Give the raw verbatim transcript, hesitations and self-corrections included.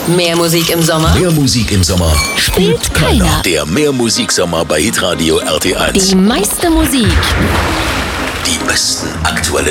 Mehr Musik im Sommer Mehr Musik im Sommer spielt keiner. Der Mehr Musiksommer bei Hitradio R T eins. Die meiste Musik. Die besten aktuellen